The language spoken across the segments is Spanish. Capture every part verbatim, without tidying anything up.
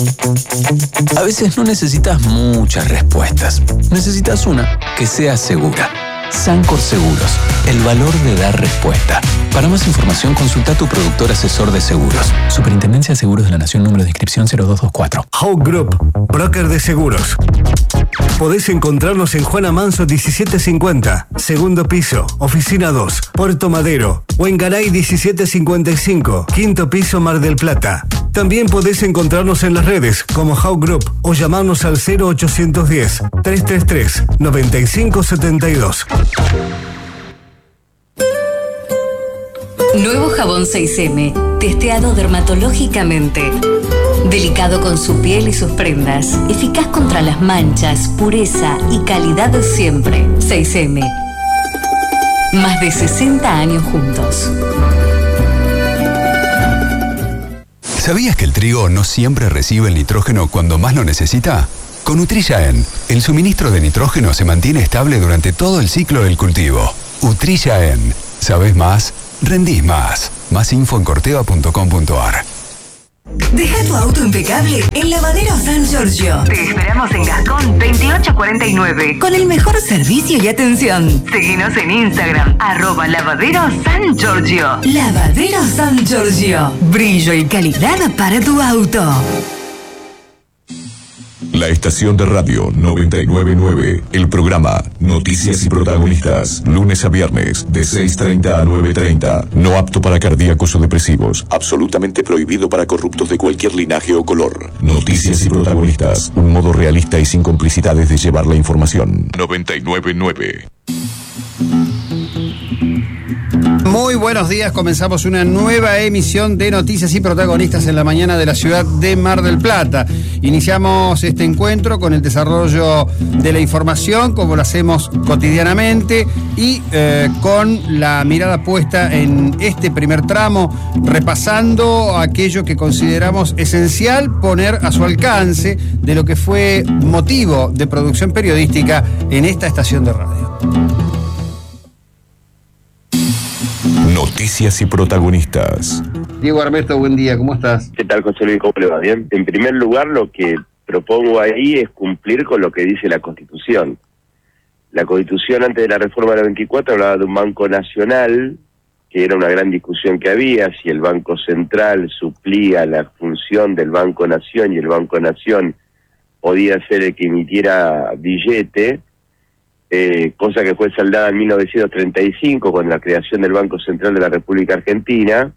A veces no necesitas muchas respuestas. Necesitas una que sea segura. Sancor Seguros, el valor de dar respuesta. Para más información, consulta a tu productor asesor de seguros. Superintendencia de Seguros de la Nación, número de inscripción cero dos dos cuatro. Hawk Group, broker de seguros. Podés encontrarnos en Juana Manso diecisiete cincuenta, segundo piso, oficina dos, Puerto Madero, o en Garay diecisiete cincuenta y cinco, quinto piso, Mar del Plata. También podés encontrarnos en las redes como Hawk Group o llamarnos al cero ochocientos diez, trescientos treinta y tres, noventa y cinco setenta y dos. Nuevo jabón seis eme, testeado dermatológicamente. Delicado con su piel y sus prendas. Eficaz contra las manchas, pureza y calidad de siempre. seis eme. Más de sesenta años juntos. ¿Sabías que el trigo no siempre recibe el nitrógeno cuando más lo necesita? Con Utrilla En, el suministro de nitrógeno se mantiene estable durante todo el ciclo del cultivo. Utrilla En. ¿Sabés más? Rendís más. Más info en corteva punto com punto ar. Deja tu auto impecable en Lavadero San Giorgio. Te esperamos en Gascón veintiocho cuarenta y nueve con el mejor servicio y atención. Seguinos en Instagram, arroba Lavadero San Giorgio. Lavadero San Giorgio. Brillo y calidad para tu auto. La estación de radio noventa y nueve punto nueve, el programa Noticias y Protagonistas, lunes a viernes, de seis treinta a nueve treinta, no apto para cardíacos o depresivos, absolutamente prohibido para corruptos de cualquier linaje o color. Noticias y Protagonistas, un modo realista y sin complicidades de llevar la información. noventa y nueve punto nueve. Muy buenos días, comenzamos una nueva emisión de Noticias y Protagonistas en la mañana de la ciudad de Mar del Plata. Iniciamos este encuentro con el desarrollo de la información, como lo hacemos cotidianamente, y eh, con la mirada puesta en este primer tramo, repasando aquello que consideramos esencial poner a su alcance de lo que fue motivo de producción periodística en esta estación de radio. Noticias y Protagonistas. Diego Armesto, buen día, ¿cómo estás? ¿Qué tal, José Luis? ¿Cómo le va? Bien. En primer lugar, lo que propongo ahí es cumplir con lo que dice la Constitución. La Constitución, antes de la reforma del veinticuatro, hablaba de un Banco Nacional, que era una gran discusión que había, si el Banco Central suplía la función del Banco Nación y el Banco Nación podía ser el que emitiera billete, Eh, cosa que fue saldada en mil novecientos treinta y cinco con la creación del Banco Central de la República Argentina,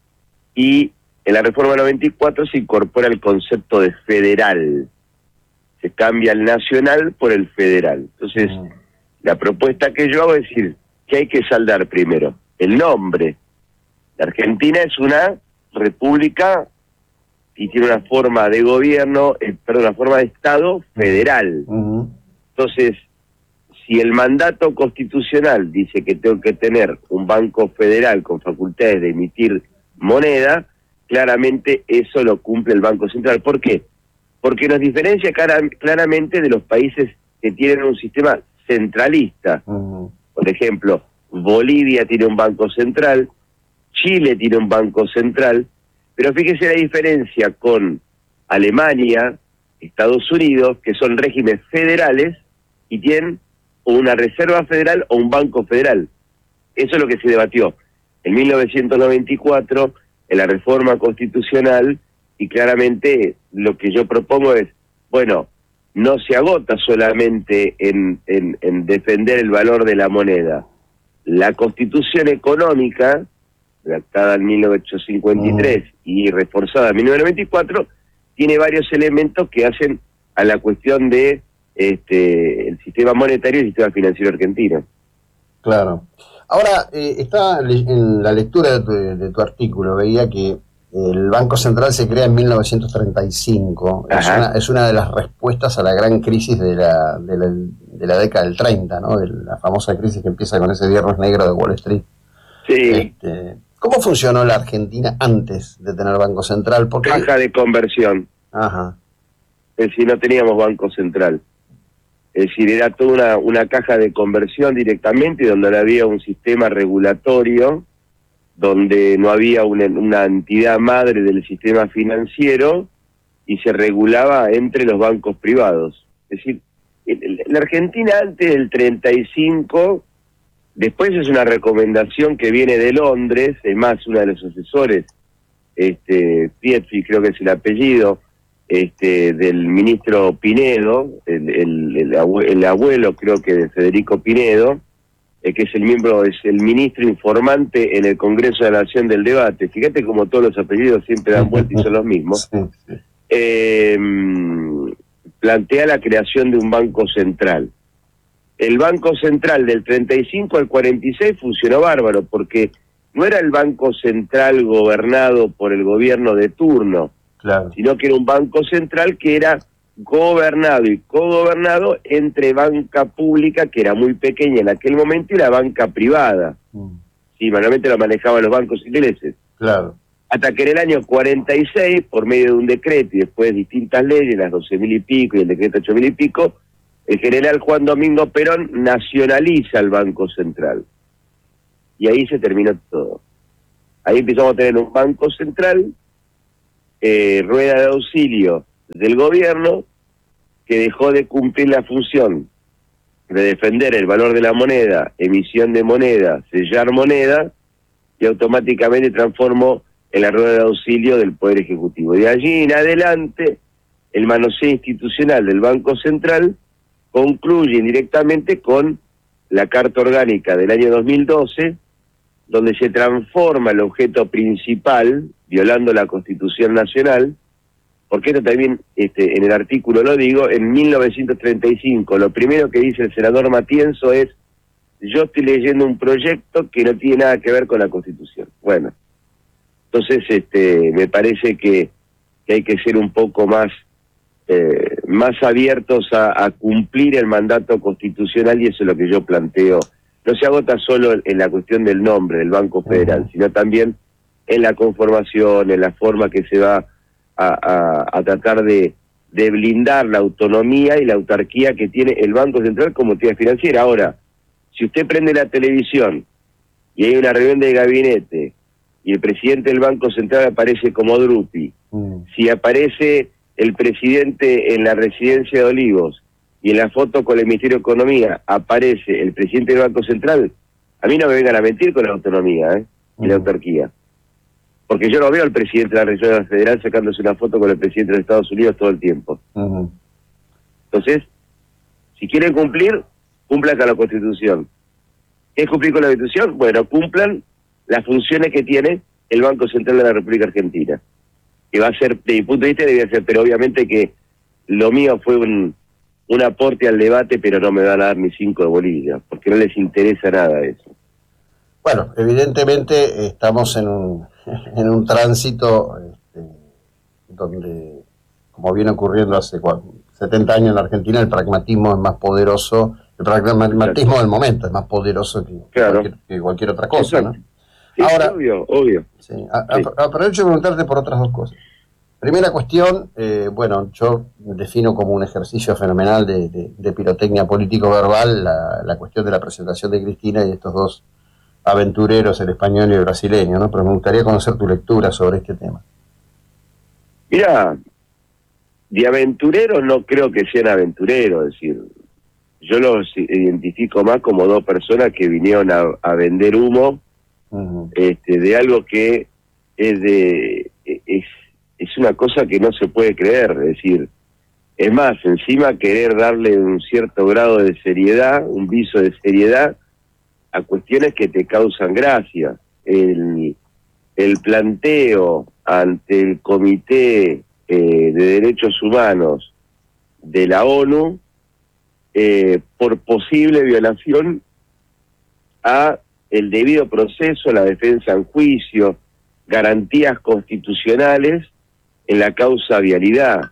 y en la reforma del noventa y cuatro se incorpora el concepto de federal, se cambia el nacional por el federal. Entonces, mm. la propuesta que yo hago es decir, que hay que saldar primero el nombre. La Argentina es una república y tiene una forma de gobierno, eh, perdón, una forma de Estado federal. Mm. Entonces, si el mandato constitucional dice que tengo que tener un banco federal con facultades de emitir moneda, claramente eso lo cumple el Banco Central. ¿Por qué? Porque nos diferencia cara, claramente de los países que tienen un sistema centralista. Uh-huh. Por ejemplo, Bolivia tiene un banco central, Chile tiene un banco central, pero fíjese la diferencia con Alemania, Estados Unidos, que son regímenes federales y tienen o una reserva federal o un banco federal. Eso es lo que se debatió en mil novecientos noventa y cuatro, en la reforma constitucional, y claramente lo que yo propongo es, bueno, no se agota solamente en, en, en defender el valor de la moneda. La Constitución Económica, redactada en mil novecientos cincuenta y tres oh. y reforzada en mil novecientos noventa y cuatro, tiene varios elementos que hacen a la cuestión de Este, el sistema monetario y el sistema financiero argentino. Claro. Ahora, eh, está en la lectura de tu, de tu artículo, veía que el Banco Central se crea en mil novecientos treinta y cinco. Es una, es una de las respuestas a la gran crisis de la, de la, de la década del treinta, ¿no? De la famosa crisis que empieza con ese viernes negro de Wall Street. Sí. Este, ¿Cómo funcionó la Argentina antes de tener Banco Central? Porque... Caja de conversión. Ajá. Es decir, no teníamos Banco Central. Es decir, era toda una, una caja de conversión directamente, donde no había un sistema regulatorio, donde no había una, una entidad madre del sistema financiero, y se regulaba entre los bancos privados. Es decir, la Argentina antes del treinta y cinco, después es una recomendación que viene de Londres, es más, uno de los asesores, este Pietri creo que es el apellido, este del ministro Pinedo, el, el, el, abuelo, el abuelo creo que de Federico Pinedo, eh, que es el miembro, es el ministro informante en el Congreso de la Nación del Debate. Fíjate como todos los apellidos siempre dan vuelta y son los mismos. Eh, plantea la creación de un banco central. El Banco Central del treinta y cinco al cuarenta y seis funcionó bárbaro, porque no era el Banco Central gobernado por el gobierno de turno, claro, sino que era un Banco Central que era gobernado y cogobernado entre banca pública, que era muy pequeña en aquel momento, y la banca privada. Mm. Sí, manualmente lo manejaban los bancos ingleses. Claro. Hasta que en el año cuarenta y seis, por medio de un decreto y después de distintas leyes, las doce mil y pico y el decreto ocho mil y pico, el general Juan Domingo Perón nacionaliza el Banco Central. Y ahí se terminó todo. Ahí empezamos a tener un Banco Central, eh, rueda de auxilio del gobierno, que dejó de cumplir la función de defender el valor de la moneda, emisión de moneda, sellar moneda, y automáticamente transformó en la rueda de auxilio del Poder Ejecutivo. De allí en adelante, el manoseo institucional del Banco Central concluye indirectamente con la Carta Orgánica del año dos mil doce, donde se transforma el objeto principal, violando la Constitución Nacional, porque esto también, este, en el artículo lo digo, en mil novecientos treinta y cinco, lo primero que dice el senador Matienzo es: yo estoy leyendo un proyecto que no tiene nada que ver con la Constitución. Bueno, entonces este me parece que, que hay que ser un poco más eh, más abiertos a, a cumplir el mandato constitucional, y eso es lo que yo planteo. No se agota solo en la cuestión del nombre del Banco Federal, uh-huh, sino también en la conformación, en la forma que se va a, a, a tratar de, de blindar la autonomía y la autarquía que tiene el Banco Central como entidad financiera. Ahora, si usted prende la televisión y hay una reunión de gabinete y el presidente del Banco Central aparece como Drupi, uh-huh, si aparece el presidente en la residencia de Olivos y en la foto con el Ministerio de Economía aparece el presidente del Banco Central, a mí no me vengan a mentir con la autonomía, ¿eh? Y uh-huh, la autarquía. Porque yo no veo al presidente de la Reserva Federal sacándose una foto con el presidente de Estados Unidos todo el tiempo. Uh-huh. Entonces, si quieren cumplir, cumplan con la Constitución. ¿Qué es cumplir con la Constitución? Bueno, cumplan las funciones que tiene el Banco Central de la República Argentina. Que va a ser, de mi punto de vista, debía ser, pero obviamente que lo mío fue un, un aporte al debate, pero no me van a dar ni cinco de bolilla, porque no les interesa nada eso. Bueno, evidentemente estamos en un, en un tránsito este, donde, como viene ocurriendo hace setenta años en la Argentina, el pragmatismo es más poderoso, el pragmatismo Exacto. del momento es más poderoso que, claro. cualquier, que cualquier otra cosa, Exacto. ¿no? Sí, Ahora, obvio, obvio. Sí, a, a, sí. aprovecho de preguntarte por otras dos cosas. Primera cuestión, eh, bueno, yo defino como un ejercicio fenomenal de, de, de pirotecnia político-verbal la, la cuestión de la presentación de Cristina y estos dos aventureros, el español y el brasileño, ¿no? Pero me gustaría conocer tu lectura sobre este tema. Mira, de aventureros no creo que sean aventureros, es decir, yo los identifico más como dos personas que vinieron a, a vender humo, uh-huh. este, de algo que es de es, es una cosa que no se puede creer, es decir, es más, encima querer darle un cierto grado de seriedad, un viso de seriedad a cuestiones que te causan gracia. El, el planteo ante el Comité eh, de Derechos Humanos de la ONU eh, por posible violación a el debido proceso, la defensa en juicio, garantías constitucionales en la causa vialidad.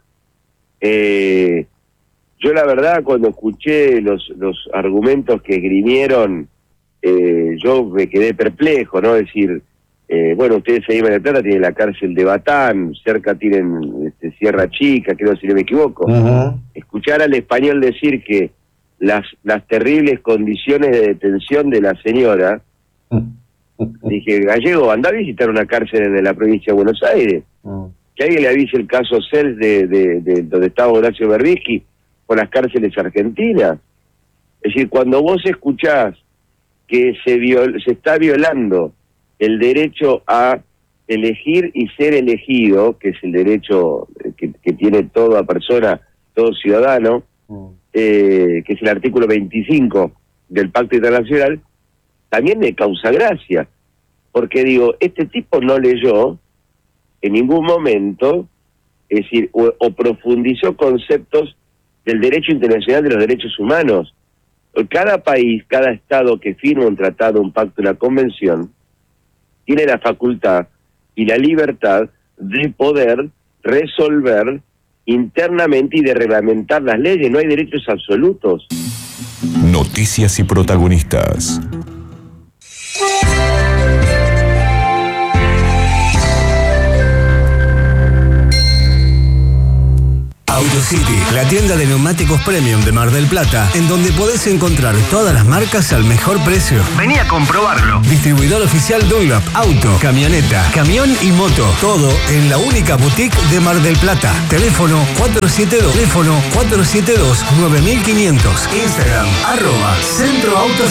Eh, yo la verdad cuando escuché los, los argumentos que esgrimieron, eh, yo me quedé perplejo, ¿no? Es decir, eh, bueno, ustedes ahí en Mar del Plata tienen la cárcel de Batán, cerca tienen este, Sierra Chica, creo si no me equivoco. Uh-huh. Escuchar al español decir que las, las terribles condiciones de detención de la señora, uh-huh. dije, Gallego, anda a visitar una cárcel en la provincia de Buenos Aires. Uh-huh. que alguien le avise el caso C E L de, de, de donde estaba Horacio Berbisky por las cárceles argentinas. Es decir, cuando vos escuchás que se, viol, se está violando el derecho a elegir y ser elegido, que es el derecho que, que tiene toda persona, todo ciudadano, mm. eh, que es el artículo veinticinco del Pacto Internacional, también me causa gracia, porque digo, este tipo no leyó en ningún momento, es decir, o, o profundizó conceptos del derecho internacional de los derechos humanos. Cada país, cada estado que firma un tratado, un pacto, una convención, tiene la facultad y la libertad de poder resolver internamente y de reglamentar las leyes. No hay derechos absolutos. Noticias y protagonistas. AutoCity, la tienda de neumáticos premium de Mar del Plata, en donde podés encontrar todas las marcas al mejor precio. Vení a comprobarlo. Distribuidor oficial Dunlop, auto, camioneta, camión y moto. Todo en la única boutique de Mar del Plata. Teléfono cuatro siete dos, teléfono cuatro siete dos nueve mil quinientos. Instagram, arroba Centro Auto